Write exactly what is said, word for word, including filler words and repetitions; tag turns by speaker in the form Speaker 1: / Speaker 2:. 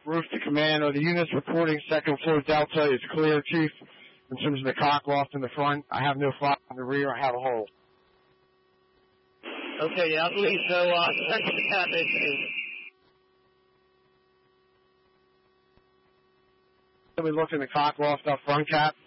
Speaker 1: Roof to command. Are the units reporting second floor Delta is clear, Chief, in terms of the cock loft in the front? I have no fire in the rear. I have a hole.
Speaker 2: Okay, yeah, I believe so. Uh, second cap is, is...
Speaker 1: Let me look in the cock loft up front, Cap.